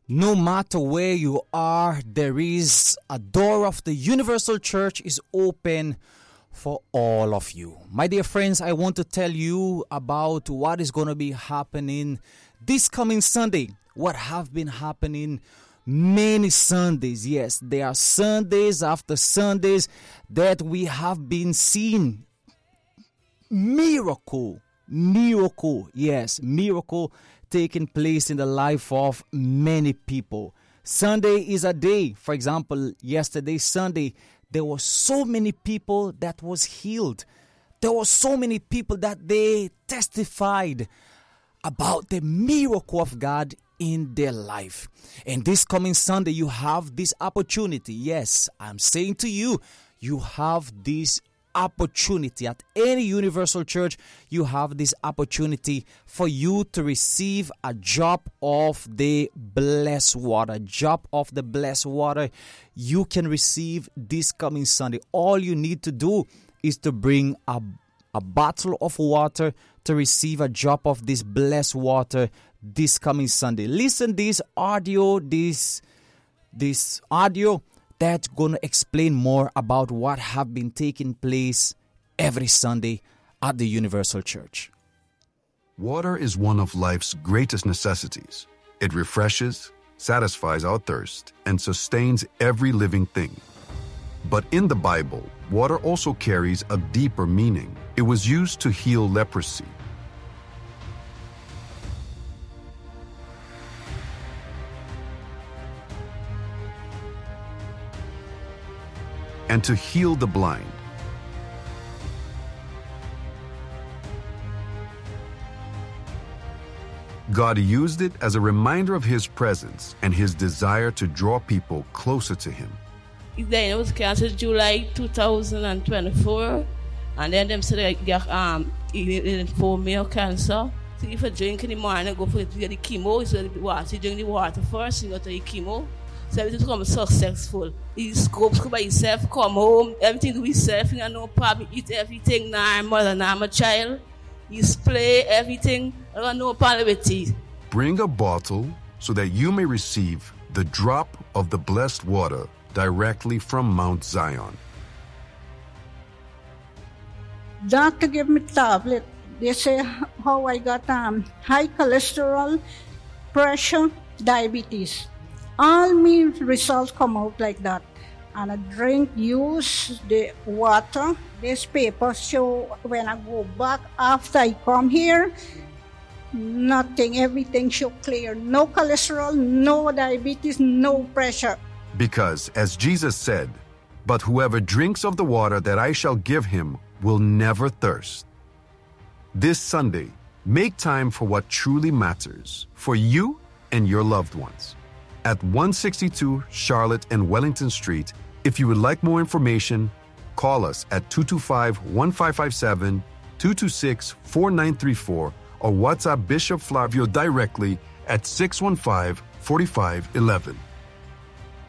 No matter where you are, there is a door of the Universal Church is open for all of you. My dear friends, I want to tell you about what is going to be happening this coming Sunday. What have been happening many Sundays. Yes, there are Sundays after Sundays that we have been seeing miracle, taking place in the life of many people. Sunday is a day, for example, yesterday, Sunday, there were so many people that was healed. There were so many people that they testified about the miracle of God in their life. And this coming Sunday, you have this opportunity. Yes, I'm saying to you, you have this opportunity at any Universal Church. You have this opportunity for you to receive a drop of the blessed water. You can receive this coming Sunday. All you need to do is to bring a bottle of water to receive a drop of this blessed water this coming Sunday. Listen this audio that's going to explain more about what have been taking place every Sunday at the Universal Church. Water is one of life's greatest necessities. It refreshes, satisfies our thirst, and sustains every living thing. But in the Bible, water also carries a deeper meaning. It was used to heal leprosy, and to heal the blind. God used it as a reminder of His presence and His desire to draw people closer to Him. Then it was canceled July 2024, and then them said they got lymphoma cancer. So if you drink in the morning, go for the chemo. So the water, you drink the water first, you go to the chemo. So everything becomes successful. You go by yourself, come home, everything do yourself, you no problem, eat everything, now mother, now my child. You play everything, I got no problem with it. Bring a bottle so that you may receive the drop of the blessed water directly from Mount Zion. Doctor gave me tablet. They say how I got high cholesterol, pressure, diabetes. All me results come out like that. And I use the water. This paper show when I go back after I come here, nothing, everything show clear. No cholesterol, no diabetes, no pressure. Because, as Jesus said, "But whoever drinks of the water that I shall give him will never thirst." This Sunday, make time for what truly matters for you and your loved ones. At 162 Charlotte and Wellington Street. If you would like more information, call us at 225-1557, 226-4934, or WhatsApp Bishop Flavio directly at 615-4511.